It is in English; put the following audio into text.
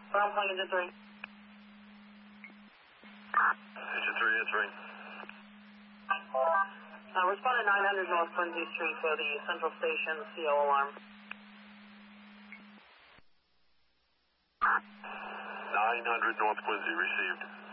Ground plane engine 3. Engine 3 answering. Respond at 900 North Quincy Street for the Central Station CO alarm. 900 North Quincy, received.